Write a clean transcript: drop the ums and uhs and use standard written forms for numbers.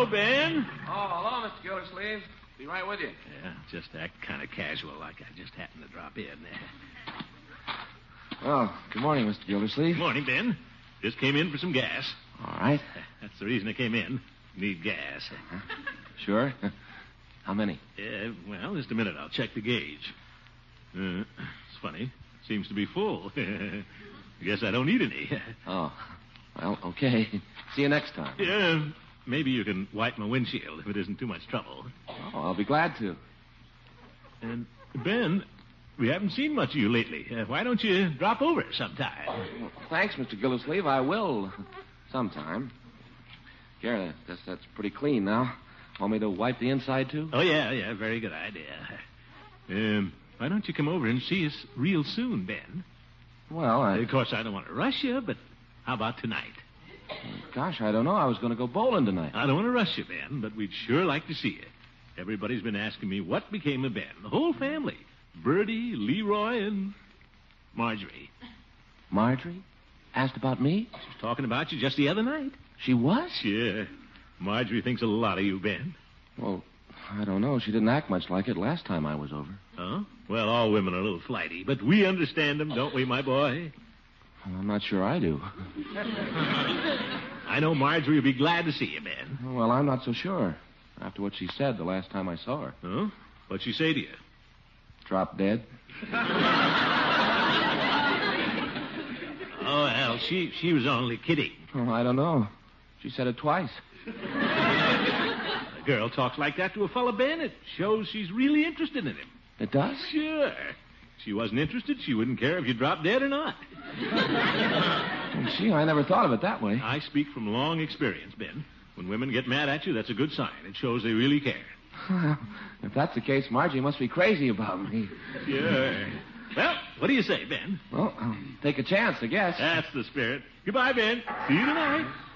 Hello, Ben. Oh, hello, Mr. Gildersleeve. Be right with you. Yeah, just act kind of casual, like I just happened to drop in. Oh, good morning, Mr. Gildersleeve. Morning, Ben. Just came in for some gas. All right. That's the reason I came in. Need gas. Sure. How many? Well, just a minute. I'll check the gauge. It's funny. Seems to be full. Guess I don't need any. Oh, well, okay. See you next time. Yeah, maybe you can wipe my windshield if it isn't too much trouble. Oh, I'll be glad to. And, Ben, we haven't seen much of you lately. Why don't you drop over sometime? Well, thanks, Mr. Gildersleeve. I will sometime. Here, I guess that's pretty clean now. Want me to wipe the inside, too? Oh, yeah, very good idea. Why don't you come over and see us real soon, Ben? Well, Of course, I don't want to rush you, but how about tonight? Gosh, I don't know. I was going to go bowling tonight. I don't want to rush you, Ben, but we'd sure like to see you. Everybody's been asking me what became of Ben. The whole family. Bertie, Leroy, and Marjorie. Marjorie? Asked about me? She was talking about you just the other night. She was? Yeah. Marjorie thinks a lot of you, Ben. Well, I don't know. She didn't act much like it last time I was over. Huh? Well, all women are a little flighty, but we understand them, don't we, my boy? Well, I'm not sure I do. I know Marjorie will be glad to see you, Ben. Well, I'm not so sure. After what she said the last time I saw her. Huh? What'd she say to you? Drop dead. Oh, well, she was only kidding. Oh, I don't know. She said it twice. A girl talks like that to a fella, Ben. It shows she's really interested in him. It does? Sure. If she wasn't interested, she wouldn't care if you dropped dead or not. Oh, gee, I never thought of it that way. I speak from long experience, Ben. When women get mad at you, that's a good sign. It shows they really care. Well, if that's the case, Margie must be crazy about me. Sure. Well, what do you say, Ben? Well, I'll take a chance, I guess. That's the spirit. Goodbye, Ben. See you tonight.